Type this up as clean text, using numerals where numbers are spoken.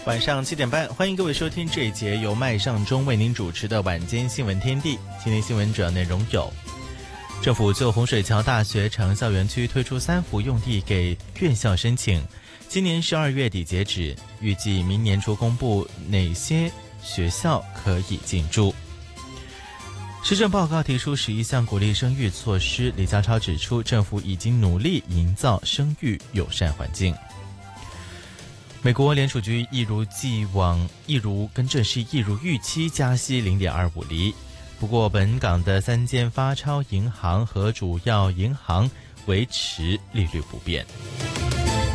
晚上7点半，欢迎各位收听这一节由麦尚中为您主持的晚间新闻天地。今天新闻主要内容有：政府就洪水桥大学长校园区推出3幅用地给院校申请，今年12月底截止，预计明年初公布哪些学校可以进驻。施政报告提出11项鼓励生育措施，李家超指出，政府已经努力营造生育友善环境。美国联储局一如预期加息0.25厘，不过本港的3间发钞银行和主要银行维持利率不变。